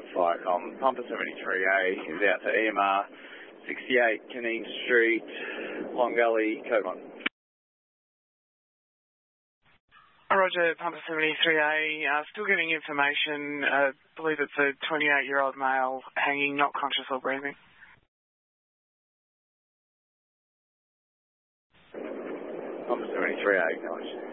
Firecom. Pumper 73A is out to EMR 68 Canine Street, Long Gully, Code 1. Roger, Pumper 73A. Still getting information. I believe it's a 28-year-old male hanging, not conscious or breathing. Pumper 73A, acknowledged.